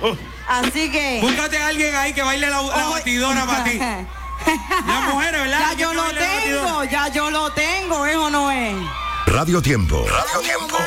Así que... Búscate a alguien ahí que baile la batidora para ti. Las mujeres, ¿verdad? Ya yo lo tengo, ¿eso no es? Radio Tiempo. Radio Tiempo.